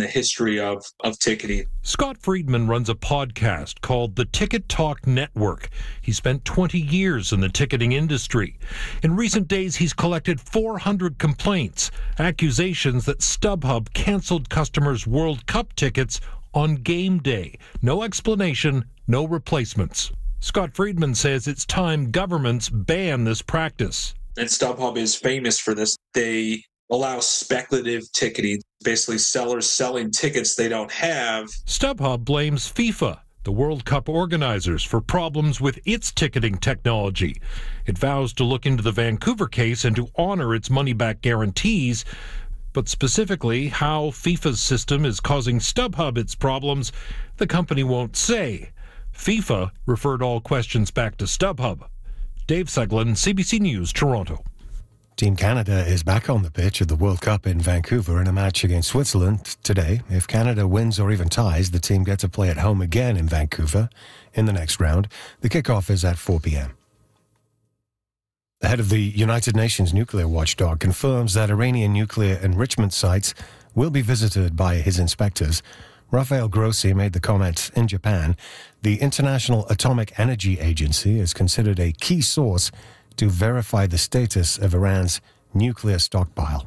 the history of ticketing. Scott Friedman runs a podcast called the Ticket Talk Network. He spent 20 years in the ticketing industry. In recent days, he's collected 400 complaints, accusations that StubHub canceled customers' World Cup tickets on game day. No explanation, no replacements. Scott Friedman says it's time governments ban this practice. And StubHub is famous for this. They allow speculative ticketing, basically sellers selling tickets they don't have. StubHub blames FIFA, the World Cup organizers, for problems with its ticketing technology. It vows to look into the Vancouver case and to honor its money-back guarantees. But specifically, how FIFA's system is causing StubHub its problems, the company won't say. FIFA referred all questions back to StubHub. Dave Seglin, CBC News, Toronto. Team Canada is back on the pitch at the World Cup in Vancouver in a match against Switzerland today. If Canada wins or even ties, the team get to play at home again in Vancouver in the next round. The kickoff is at 4 p.m. The head of the United Nations nuclear watchdog confirms that Iranian nuclear enrichment sites will be visited by his inspectors. Rafael Grossi made the comment in Japan. The International Atomic Energy Agency is considered a key source to verify the status of Iran's nuclear stockpile.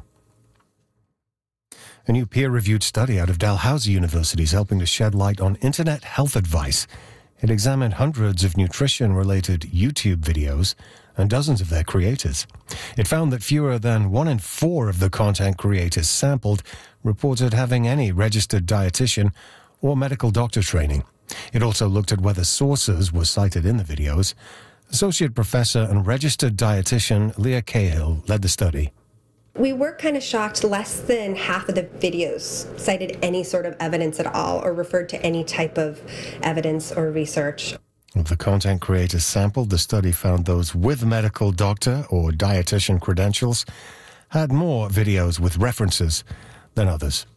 A new peer-reviewed study out of Dalhousie University is helping to shed light on internet health advice. It examined hundreds of nutrition-related YouTube videos and dozens of their creators. It found that fewer than 1 in 4 of the content creators sampled reported having any registered dietitian or medical doctor training. It also looked at whether sources were cited in the videos. Associate Professor and registered dietitian Leah Cahill led the study. We were kind of shocked. Less than half of the videos cited any sort of evidence at all or referred to any type of evidence or research. Of the content creators sampled, the study found those with medical doctor or dietitian credentials had more videos with references than others.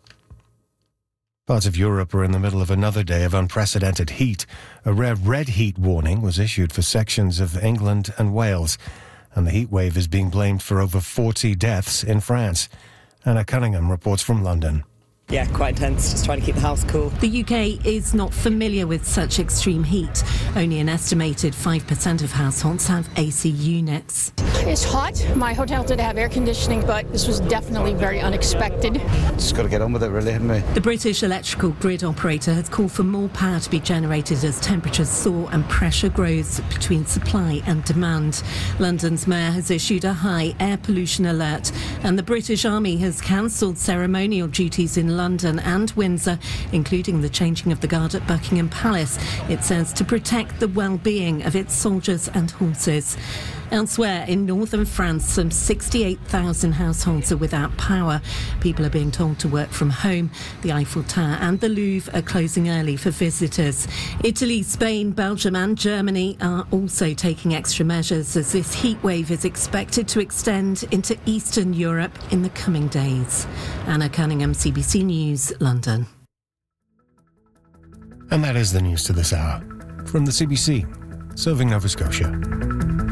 Parts of Europe are in the middle of another day of unprecedented heat. A rare red heat warning was issued for sections of England and Wales, and the heat wave is being blamed for over 40 deaths in France. Anna Cunningham reports from London. Yeah, quite intense, just trying to keep the house cool. The UK is not familiar with such extreme heat. Only an estimated 5% of households have AC units. It's hot. My hotel did have air conditioning, but this was definitely very unexpected. Just got to get on with it, really, haven't we? The British electrical grid operator has called for more power to be generated as temperatures soar and pressure grows between supply and demand. London's mayor has issued a high air pollution alert, and the British Army has cancelled ceremonial duties in London and Windsor, including the changing of the guard at Buckingham Palace. It says to protect the well-being of its soldiers and horses. Elsewhere in northern France, some 68,000 households are without power. People are being told to work from home. The Eiffel Tower and the Louvre are closing early for visitors. Italy, Spain, Belgium and Germany are also taking extra measures as this heat wave is expected to extend into Eastern Europe in the coming days. Anna Cunningham, CBC News, London. And that is the news to this hour. From the CBC, serving Nova Scotia.